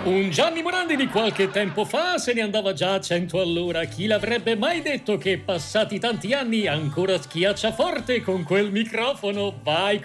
Un Gianni Morandi di qualche tempo fa se ne andava già a 100 all'ora. Chi l'avrebbe mai detto che passati tanti anni ancora schiaccia forte con quel microfono? Vai